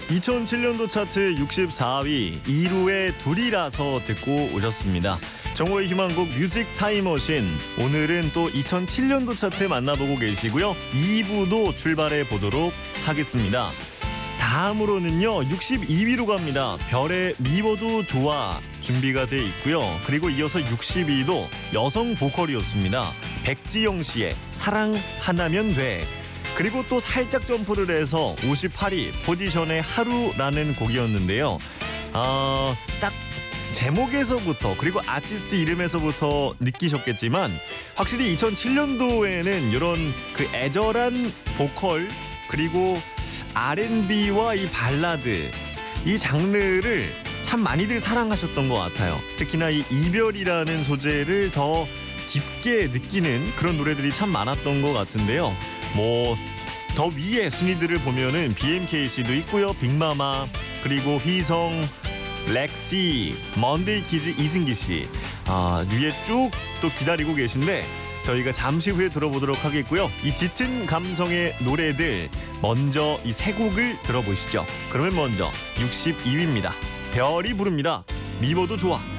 2007년도 차트 64위, 2루의 둘이라서 듣고 오셨습니다. 정호의 희망곡 뮤직 타임머신. 오늘은 또 2007년도 차트 만나보고 계시고요. 2부도 출발해 보도록 하겠습니다. 다음으로는요, 62위로 갑니다. 별의 미워도 좋아 준비가 돼 있고요. 그리고 이어서 62위도 여성 보컬이었습니다. 백지영 씨의 사랑하나면 돼. 그리고 또 살짝 점프를 해서 58위 포지션의 하루라는 곡이었는데요. 딱 제목에서부터 그리고 아티스트 이름에서부터 느끼셨겠지만 확실히 2007년도에는 이런 그 애절한 보컬 그리고 R&B와 이 발라드 이 장르를 참 많이들 사랑하셨던 것 같아요. 특히나 이 이별이라는 소재를 더 깊게 느끼는 그런 노래들이 참 많았던 것 같은데요. 뭐 더 위에 순위들을 보면은 BMKC도 있고요. 빅마마 그리고 휘성, 렉시, 먼데이 키즈 이승기 씨 위에 쭉 또 기다리고 계신데 저희가 잠시 후에 들어보도록 하겠고요. 이 짙은 감성의 노래들 먼저 이 세 곡을 들어보시죠. 그러면 먼저 62위입니다. 별이 부릅니다. 미워도 좋아.